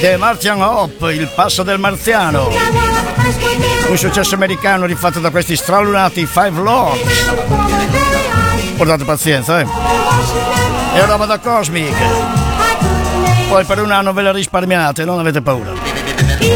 The Martian Hop, il passo del marziano, un successo americano rifatto da questi stralunati Five Lords. Portate pazienza, è roba da Cosmic. Poi per un anno ve la risparmiate, non avete paura.